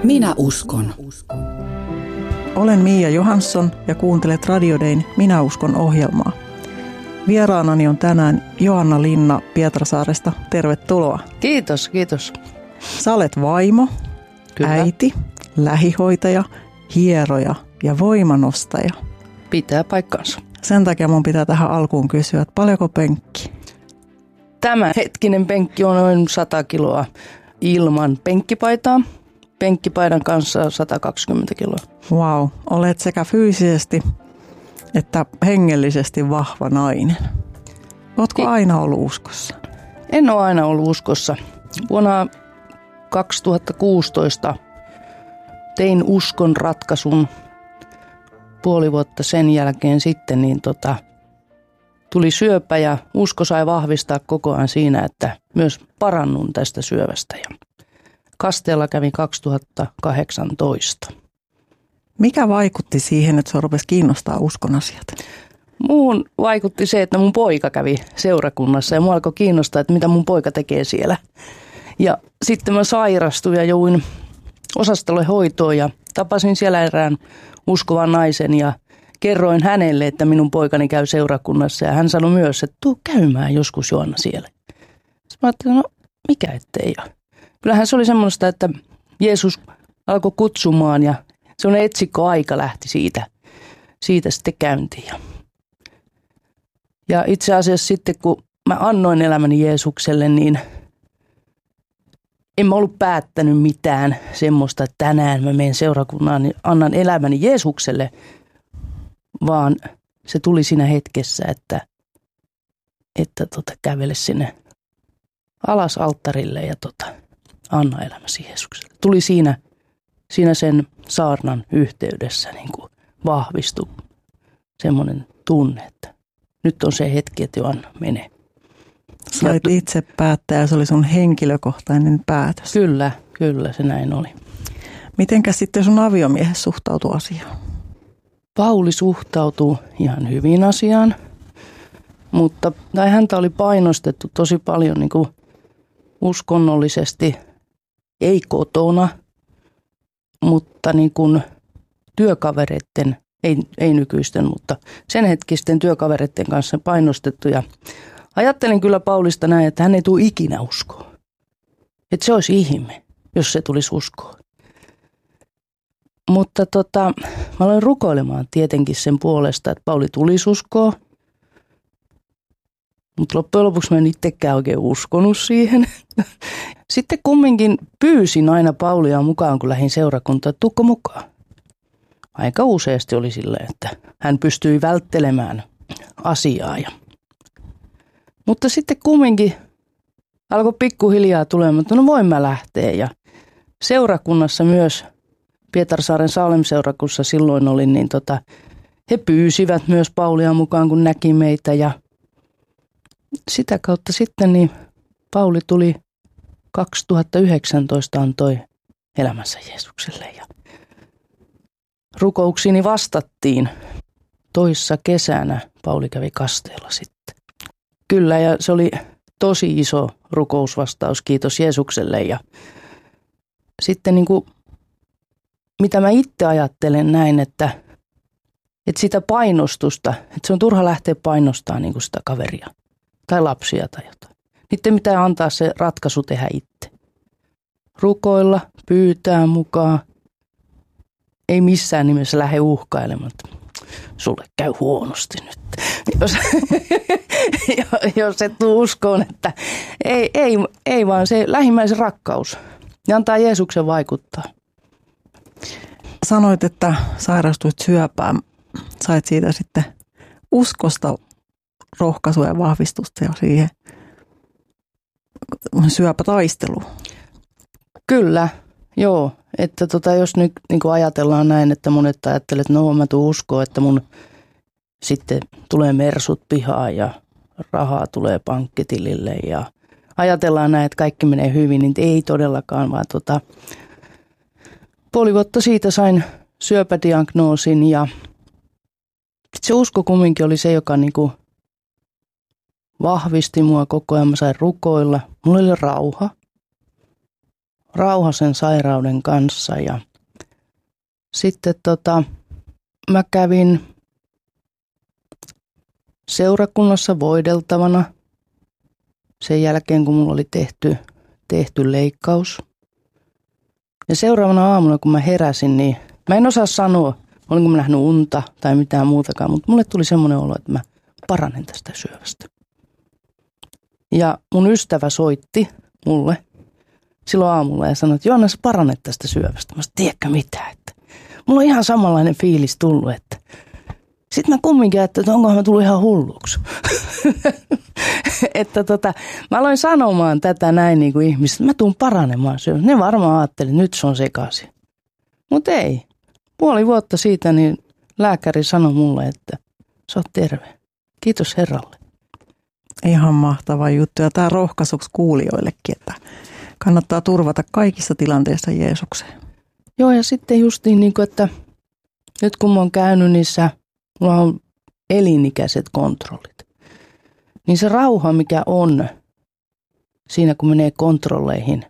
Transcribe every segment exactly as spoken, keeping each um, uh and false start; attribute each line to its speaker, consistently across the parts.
Speaker 1: Minä uskon.
Speaker 2: Olen Miia Johansson ja kuuntelet Radiodein Minä uskon -ohjelmaa. Vieraanani on tänään Joanna Linna Pietarsaaresta. Tervetuloa.
Speaker 3: Kiitos, kiitos.
Speaker 2: Sä olet vaimo, Kyllä. äiti, lähihoitaja, hieroja ja voimanostaja.
Speaker 3: Pitää paikkansa.
Speaker 2: Sen takia mun pitää tähän alkuun kysyä, että paljonko penkki?
Speaker 3: Tämä hetkinen penkki on noin sata kiloa ilman penkkipaitaa. Penkkipaidan kanssa sata kaksikymmentä kiloa.
Speaker 2: Vau, wow. Olet sekä fyysisesti että hengellisesti vahva nainen. Ootko I... aina ollut uskossa?
Speaker 3: En ole aina ollut uskossa. Vuonna kaksituhattakuusitoista tein uskon ratkaisun. Puoli vuotta sen jälkeen sitten niin tota, tuli syöpä ja usko sai vahvistaa koko ajan siinä, että myös parannun tästä syövästä. Ja kasteella kävin kaksituhattakahdeksantoista.
Speaker 2: Mikä vaikutti siihen, että sinua rupesi kiinnostaa uskon asiat?
Speaker 3: Muuhun vaikutti se, että mun poika kävi seurakunnassa ja mua alkoi kiinnostaa, että mitä mun poika tekee siellä. Ja sitten mä sairastuin ja jouduin osastolle hoitoon ja tapasin siellä erään uskovan naisen ja kerroin hänelle, että minun poikani käy seurakunnassa. Ja hän sanoi myös, että tuu käymään joskus Joanna siellä. Sitten mä ajattelin, no mikä ettei. Kyllähän se oli semmoista, että Jeesus alkoi kutsumaan ja semmoinen etsikkoaika lähti siitä, siitä sitten käyntiin. Ja itse asiassa sitten, kun mä annoin elämäni Jeesukselle, niin en mä ollut päättänyt mitään semmoista, että tänään mä menen seurakunnaan ja annan elämäni Jeesukselle, vaan se tuli siinä hetkessä, että, että tota, kävele sinne alas alttarille ja tota, anna elämäsi Jeesukselle. Tuli siinä, siinä sen saarnan yhteydessä niin kuin vahvistui semmoinen tunne, että nyt on se hetki, että Joanna menee.
Speaker 2: Sait itse päättää ja se oli sun henkilökohtainen päätös.
Speaker 3: Kyllä, kyllä se näin oli.
Speaker 2: Mitenkä sitten sun aviomies suhtautui asiaan?
Speaker 3: Pauli suhtautuu ihan hyvin asiaan, mutta tai häntä oli painostettu tosi paljon niin kuin uskonnollisesti, ei kotona, mutta niin kuin työkavereiden, ei, ei nykyisten, mutta sen hetkisten työkavereiden kanssa painostettu. Ja ajattelin kyllä Paulista näin, että hän ei tule ikinä uskoa. Että se olisi ihme, jos se tulisi uskoa. Mutta tota, mä aloin rukoilemaan tietenkin sen puolesta, että Pauli tulisi uskoa. Mutta loppujen lopuksi mä en itsekään oikein uskonut siihen. Sitten kumminkin pyysin aina Paulia mukaan, kun lähdin seurakuntaan, että tuukko mukaan. Aika useasti oli silleen, että hän pystyi välttelemään asiaa. Ja mutta sitten kumminkin alkoi pikkuhiljaa tulemaan, että no voin mä lähteä. Ja seurakunnassa myös, Pietarsaaren Salem-seurakunnassa silloin olin, niin tota, he pyysivät myös Paulia mukaan, kun näki meitä. Ja sitä kautta sitten niin Pauli tuli kaksituhattayhdeksäntoista antoi elämänsä Jeesukselle. Ja rukouksiini vastattiin. Toissa kesänä Pauli kävi kasteella sitten. Kyllä, ja se oli tosi iso rukousvastaus, kiitos Jeesukselle. Ja sitten niin kuin, mitä mä itse ajattelen näin, että, että sitä painostusta, että se on turha lähteä painostamaan niin kuin sitä kaveria tai lapsia tai jotain. Niiden pitää antaa se ratkaisu tehdä itse. Rukoilla, pyytää mukaan, ei missään nimessä lähde uhkailemaan. Sulle käy huonosti nyt. Jos, jos et tule uskoon, että ei, ei, ei vaan se lähimmäisen rakkaus ja antaa Jeesuksen vaikuttaa.
Speaker 2: Sanoit, että sairastuit syöpään. Sait siitä sitten uskosta rohkaisua ja vahvistusta ja siihen syöpätaisteluun.
Speaker 3: Kyllä, joo. Että tota, jos nyt niin kuin ajatellaan näin, että monet ajattelee, että no mä tuun uskoon, että mun sitten tulee mersut pihaan ja rahaa tulee pankkitilille ja ajatellaan näin, että kaikki menee hyvin, niin ei todellakaan, vaan tota, puoli vuotta siitä sain syöpädiagnoosin ja se usko kumminkin oli se, joka niinku vahvisti mua koko ajan. Mä sain rukoilla. Mulla oli rauha. rauha sen sairauden kanssa. Ja sitten tota, mä kävin seurakunnassa voideltavana sen jälkeen, kun mulla oli tehty, tehty leikkaus. Ja seuraavana aamuna, kun mä heräsin, niin mä en osaa sanoa, olinko mä nähnyt unta tai mitään muutakaan, mutta mulle tuli semmoinen olo, että mä paranen tästä syövästä. Ja mun ystävä soitti mulle silloin aamulla ja sanoi, että Johanna, sä paranet tästä syövästä. Mä sanoin, tiedätkö mitä, että mulla on ihan samanlainen fiilis tullut, että sitten mä kumminkin ajattelin, että onkohan mä tullut ihan hulluksi. että tota, mä aloin sanomaan tätä näin niin kuin ihmiset, että mä tuun paranemaan syövästä. Ne varmaan ajatteli, että nyt se on sekaisin. Mutta ei. Puoli vuotta siitä niin lääkäri sanoi mulle, että sä oot terve. Kiitos Herralle.
Speaker 2: Ihan mahtava juttu ja tämä rohkaisuksi kuulijoillekin, että kannattaa turvata kaikissa tilanteissa Jeesukseen.
Speaker 3: Joo ja sitten just niin kuin, että nyt kun mä oon käynyt niissä, mulla on elinikäiset kontrollit, niin se rauha mikä on siinä kun menee kontrolleihin,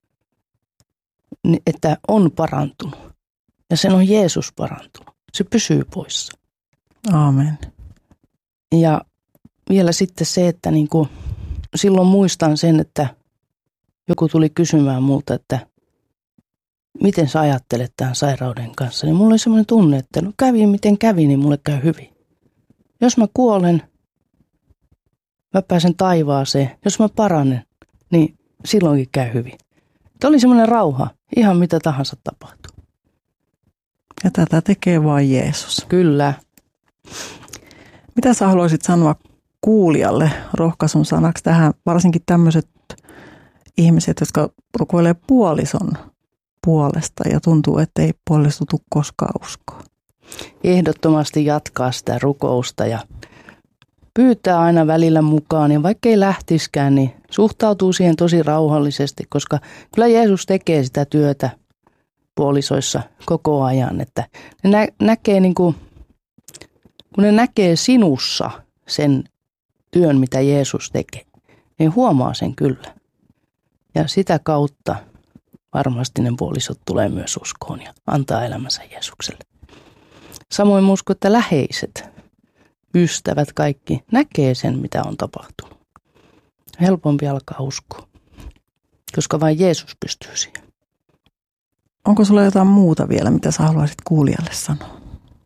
Speaker 3: että on parantunut ja sen on Jeesus parantunut, se pysyy poissa.
Speaker 2: Aamen.
Speaker 3: Ja vielä sitten se, että niin kuin, silloin muistan sen, että joku tuli kysymään multa, että miten sä ajattelet tämän sairauden kanssa. Niin mulla oli semmoinen tunne, että no kävi miten kävi, niin mulle käy hyvin. Jos mä kuolen, mä pääsen taivaaseen. Jos mä paranen, niin silloinkin käy hyvin. Tämä oli semmoinen rauha, ihan mitä tahansa tapahtuu.
Speaker 2: Ja tätä tekee vain Jeesus.
Speaker 3: Kyllä.
Speaker 2: Mitä sä haluaisit sanoa kuulijalle rohkaisun sanaksi tähän, varsinkin tämmöiset ihmiset, jotka rukoilee puolison puolesta ja tuntuu, että ei puoliso tule koskaan uskoa?
Speaker 3: Ehdottomasti jatkaa sitä rukousta ja pyytää aina välillä mukaan ja vaikka ei lähtiskään, niin suhtautuu siihen tosi rauhallisesti, koska kyllä Jeesus tekee sitä työtä puolisoissa koko ajan, että ne nä- näkee niin kuin, kun ne näkee sinussa sen työn, mitä Jeesus tekee, niin huomaa sen kyllä. Ja sitä kautta varmasti ne puolisot tulee myös uskoon ja antaa elämänsä Jeesukselle. Samoin mä uskon, että läheiset, ystävät kaikki näkee sen, mitä on tapahtunut. Helpompi alkaa uskoa, koska vain Jeesus pystyy siihen.
Speaker 2: Onko sulla jotain muuta vielä, mitä sä haluaisit kuulijalle sanoa?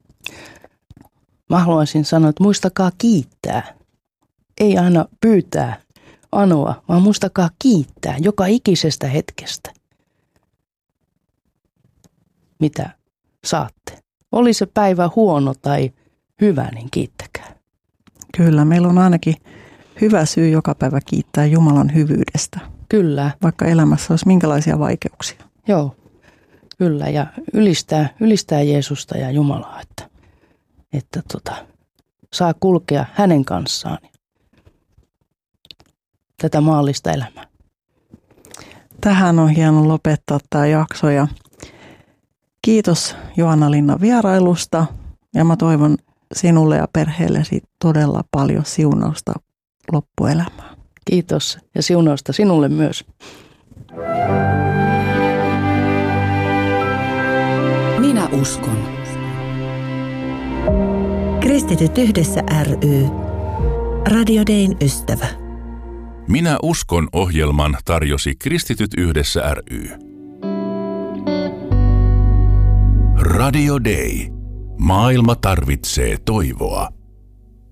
Speaker 3: Mä haluaisin sanoa, että muistakaa kiittää. Ei aina pyytää, anoa, vaan muistakaa kiittää joka ikisestä hetkestä, mitä saatte. Oli se päivä huono tai hyvä, niin kiittäkää.
Speaker 2: Kyllä, meillä on ainakin hyvä syy joka päivä kiittää Jumalan hyvyydestä.
Speaker 3: Kyllä.
Speaker 2: Vaikka elämässä olisi minkälaisia vaikeuksia.
Speaker 3: Joo, kyllä. Ja ylistää, ylistää Jeesusta ja Jumalaa, että, että tota, saa kulkea hänen kanssaan tätä maallista elämää.
Speaker 2: Tähän on hieno lopettaa tämä jakso ja kiitos Johanna-Linna vierailusta ja mä toivon sinulle ja perheellesi todella paljon siunausta loppuelämään.
Speaker 3: Kiitos ja siunausta sinulle myös.
Speaker 1: Minä uskon. Kristityt yhdessä ry. Radio Dayn ystävä.
Speaker 4: Minä uskon -ohjelman tarjosi Kristityt yhdessä ry. Radio Day. Maailma tarvitsee toivoa.